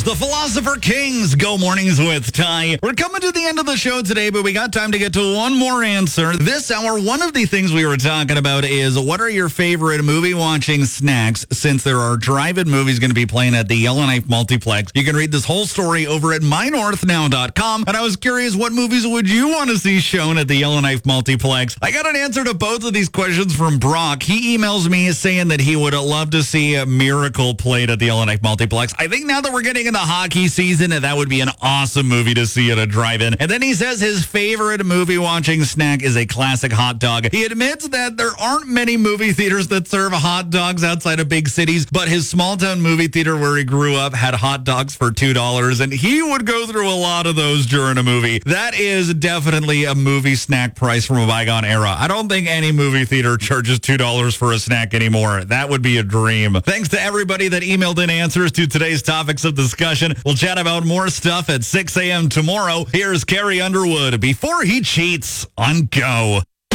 The Philosopher Kings Go Mornings with Ty. We're coming to the end of the show today, but we got time to get to one more answer. This hour, one of the things we were talking about is what are your favorite movie-watching snacks since there are drive-in movies going to be playing at the Yellowknife Multiplex. You can read this whole story over at mynorthnow.com, and I was curious, what movies would you want to see shown at the Yellowknife Multiplex? I got an answer to both of these questions from Brock. He emails me saying that he would love to see a Miracle played at the Yellowknife Multiplex. I think now that we're getting in the hockey season, that would be an awesome movie to see at a drive-in. And then he says his favorite movie-watching snack is a classic hot dog. He admits that there aren't many movie theaters that serve hot dogs outside of big cities, but his small-town movie theater where he grew up had hot dogs for $2, and he would go through a lot of those during a movie. That is definitely a movie snack price from a bygone era. I don't think any movie theater charges $2 for a snack anymore. That would be a dream. Thanks to everybody that emailed in answers to today's topics of discussion. We'll chat about more stuff at 6 a.m. tomorrow. Here's Carrie Underwood before he cheats on Go.